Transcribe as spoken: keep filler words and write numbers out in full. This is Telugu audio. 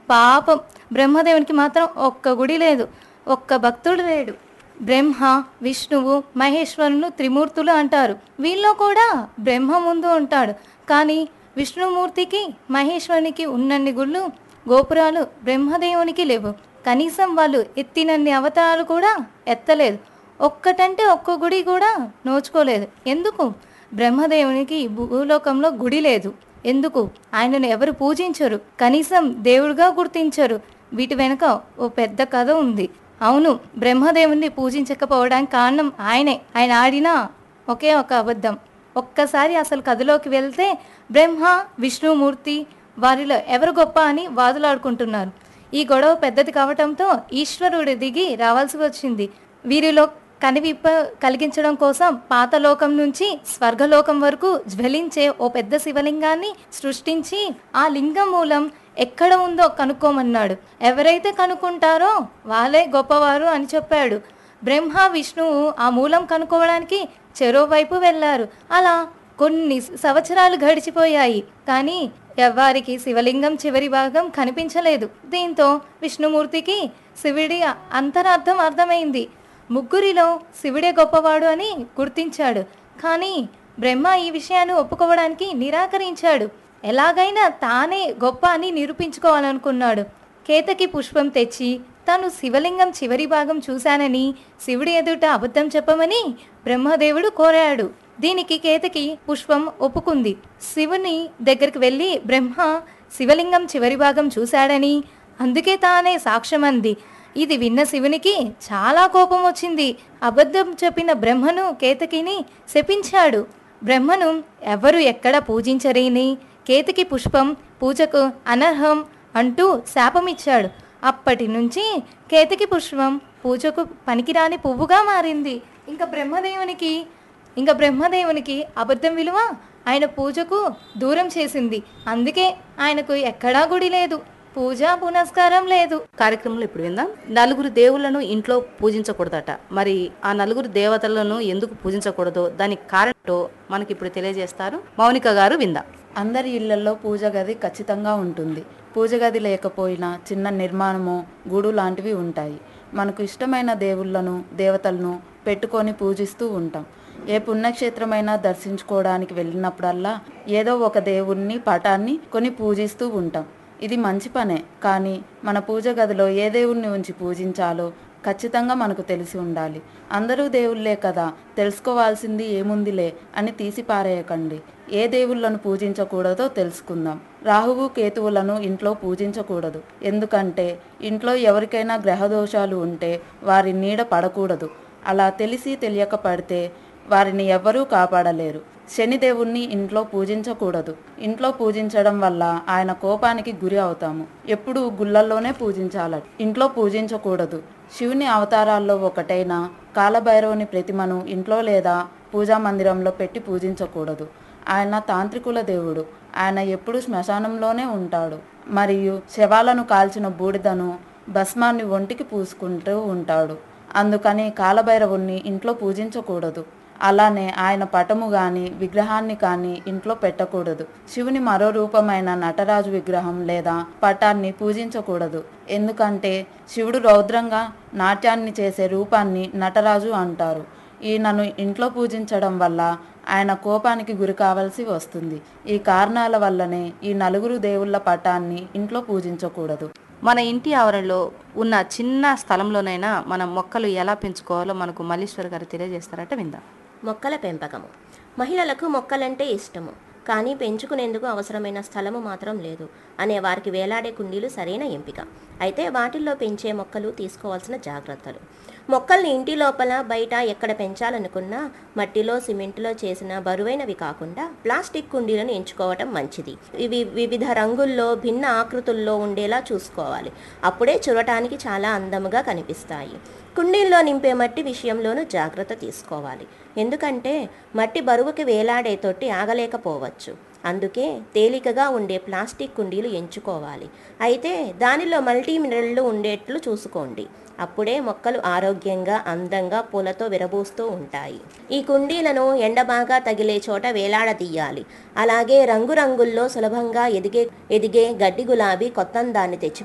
పాపం బ్రహ్మదేవునికి మాత్రం ఒక్క గుడి లేదు, ఒక్క భక్తుడు లేడు. బ్రహ్మ, విష్ణువు, మహేశ్వరును త్రిమూర్తులు అంటారు. వీళ్ళలో కూడా బ్రహ్మ ముందు ఉంటాడు. కానీ విష్ణుమూర్తికి, మహేశ్వరునికి ఉన్నన్ని గుళ్ళు, గోపురాలు బ్రహ్మదేవునికి లేవు. కనీసం వాళ్ళు ఎత్తినన్ని అవతారాలు కూడా ఎత్తలేదు. ఒక్కటంటే ఒక్క గుడి కూడా నోచుకోలేదు. ఎందుకు? బ్రహ్మదేవునికి భూలోకంలో గుడి లేదు. ఎందుకు? ఆయనను ఎవరు పూజించరు, కనీసం దేవుడిగా గుర్తించరు. వీటి వెనుక ఓ పెద్ద కథ ఉంది. అవును, బ్రహ్మదేవుణ్ణి పూజించకపోవడానికి కారణం ఆయనే. ఆయన ఆడిన ఒకే ఒక అబద్ధం. ఒక్కసారి అసలు కథలోకి వెళ్తే బ్రహ్మ, విష్ణుమూర్తి వారిలో ఎవరు గొప్ప అని వాదులాడుకుంటున్నారు. ఈ గొడవ పెద్దది కావటంతో ఈశ్వరుడు దిగి రావాల్సి వచ్చింది. వీరిలో కనివిప్ప కలిగించడం కోసం పాతలోకం నుంచి స్వర్గలోకం వరకు జ్వలించే ఓ పెద్ద శివలింగాన్ని సృష్టించి ఆ లింగం మూలం ఎక్కడ ఉందో కనుక్కోమన్నాడు. ఎవరైతే కనుక్కుంటారో వాళ్ళే గొప్పవారు అని చెప్పాడు. బ్రహ్మ, విష్ణువు ఆ మూలం కనుక్కోవడానికి చెరోవైపు వెళ్ళారు. అలా కొన్ని సంవత్సరాలు గడిచిపోయాయి. కానీ ఎవ్వరికి శివలింగం చివరి భాగం కనిపించలేదు. దీంతో విష్ణుమూర్తికి శివుడి అంతరార్థం అర్థమైంది. ముగ్గురిలో శివుడే గొప్పవాడు అని గుర్తించాడు. కానీ బ్రహ్మ ఈ విషయాన్ని ఒప్పుకోవడానికి నిరాకరించాడు. ఎలాగైనా తానే గొప్ప అని నిరూపించుకోవాలనుకున్నాడు. కేతకి పుష్పం తెచ్చి తాను శివలింగం చివరి భాగం చూశానని శివుడి ఎదుట అబద్ధం చెప్పమని బ్రహ్మదేవుడు కోరాడు. దీనికి కేతకి పుష్పం ఒప్పుకుంది. శివుని దగ్గరికి వెళ్ళి బ్రహ్మ శివలింగం చివరి భాగం చూశాడని, అందుకే తానే సాక్ష్యమంది. ఇది విన్న శివునికి చాలా కోపం వచ్చింది. అబద్ధం చెప్పిన బ్రహ్మను, కేతకిని శపించాడు. బ్రహ్మను ఎవరు ఎక్కడ పూజించరేని కేతకి పుష్పం పూజకు అనర్హం అంటూ శాపమిచ్చాడు. అప్పటి నుంచి కేతకి పుష్పం పూజకు పనికిరాని పువ్వుగా మారింది. ఇంకా బ్రహ్మదేవునికి ఇంకా బ్రహ్మదేవునికి అబద్ధం విలువ ఆయన పూజకు దూరం చేసింది. అందుకే ఆయనకు ఎక్కడా గుడి లేదు, పూజా పునస్కారం లేదు. కార్యక్రమంలో ఇప్పుడు విందాం. నలుగురు దేవుళ్లను ఇంట్లో పూజించకూడదట. మరి ఆ నలుగురు దేవతలను ఎందుకు పూజించకూడదో దానికి కారణం మనకి ఇప్పుడు తెలియజేస్తారు. మౌనిక గారు, విందాం. అందరి ఇళ్లలో పూజ గది ఖచ్చితంగా ఉంటుంది. పూజ గది లేకపోయినా చిన్న నిర్మాణము, గుడు లాంటివి ఉంటాయి. మనకు ఇష్టమైన దేవుళ్లను, దేవతలను పెట్టుకొని పూజిస్తూ ఉంటాం. ఏ పుణ్యక్షేత్రమైనా దర్శించుకోవడానికి వెళ్ళినప్పుడల్లా ఏదో ఒక దేవుణ్ణి, పటాన్ని కొని పూజిస్తూ ఉంటాం. ఇది మంచి పనే. కానీ మన పూజ గదిలో ఏ దేవుణ్ణి ఉంచి పూజించాలో ఖచ్చితంగా మనకు తెలిసి ఉండాలి. అందరూ దేవుళ్ళే కదా, తెలుసుకోవాల్సింది ఏముందిలే అని తీసి పారేయకండి. ఏ దేవుళ్ళను పూజించకూడదో తెలుసుకుందాం. రాహువు, కేతువులను ఇంట్లో పూజించకూడదు. ఎందుకంటే ఇంట్లో ఎవరికైనా గ్రహదోషాలు ఉంటే వారి నీడ పడకూడదు. అలా తెలిసి తెలియక పడితే వారిని ఎవ్వరూ కాపాడలేరు. శనిదేవుణ్ణి ఇంట్లో పూజించకూడదు. ఇంట్లో పూజించడం వల్ల ఆయన కోపానికి గురి అవుతాము. ఎప్పుడు గుళ్ళల్లోనే పూజించాలి, ఇంట్లో పూజించకూడదు. శివుని అవతారాల్లో ఒకటైన కాలభైరవుని ప్రతిమను ఇంట్లో లేదా పూజా మందిరంలో పెట్టి పూజించకూడదు. ఆయన తాంత్రికుల దేవుడు. ఆయన ఎప్పుడు శ్మశానంలోనే ఉంటాడు. మరియు శవాలను కాల్చిన బూడిదను, భస్మాన్ని ఒంటికి పూసుకుంటూ ఉంటాడు. అందుకని కాలభైరవుణ్ణి ఇంట్లో పూజించకూడదు. అలానే ఆయన పటము కానీ విగ్రహాన్ని కానీ ఇంట్లో పెట్టకూడదు. శివుని మరో రూపమైన నటరాజు విగ్రహం లేదా పటాన్ని పూజించకూడదు. ఎందుకంటే శివుడు రౌద్రంగా నాట్యాన్ని చేసే రూపాన్ని నటరాజు అంటారు. ఈయనను ఇంట్లో పూజించడం వల్ల ఆయన కోపానికి గురి కావాల్సి వస్తుంది. ఈ కారణాల వల్లనే ఈ నలుగురు దేవుళ్ళ పటాన్ని ఇంట్లో పూజించకూడదు. మన ఇంటి ఆవరణలో ఉన్న చిన్న స్థలంలోనైనా మనం మొక్కలు ఎలా పెంచుకోవాలో మనకు మల్లీశ్వర్ గారు తెలియజేస్తారట, విందాం. మొక్కల పెంపకము. మహిళలకు మొక్కలంటే ఇష్టము, కానీ పెంచుకునేందుకు అవసరమైన స్థలము మాత్రం లేదు అనే వారికి వేలాడే కుండీలు సరైన ఎంపిక. అయితే వాటిల్లో పెంచే మొక్కలు తీసుకోవాల్సిన జాగ్రత్తలు. మొక్కల్ని ఇంటి లోపల, బయట ఎక్కడ పెంచాలనుకున్నా మట్టిలో, సిమెంట్లో చేసిన బరువైనవి కాకుండా ప్లాస్టిక్ కుండీలను ఎంచుకోవటం మంచిది. ఇవి వివిధ రంగుల్లో, భిన్న ఆకృతుల్లో ఉండేలా చూసుకోవాలి. అప్పుడే చూడటానికి చాలా అందముగా కనిపిస్తాయి. కుండీల్లో నింపే మట్టి విషయంలోనూ జాగ్రత్త తీసుకోవాలి. ఎందుకంటే మట్టి బరువుకి వేలాడే తొట్టి ఆగలేకపోవచ్చు. అందుకే తేలికగా ఉండే ప్లాస్టిక్ కుండీలు ఎంచుకోవాలి. అయితే దానిలో మల్టీ మినరల్లు ఉండేట్లు చూసుకోండి. అప్పుడే మొక్కలు ఆరోగ్యంగా, అందంగా పూలతో విరబూస్తూ ఉంటాయి. ఈ కుండీలను ఎండ బాగా తగిలే చోట వేలాడదీయాలి. అలాగే రంగురంగుల్లో సులభంగా ఎదిగే ఎదిగే గడ్డి గులాబీ కొత్తందాన్ని తెచ్చి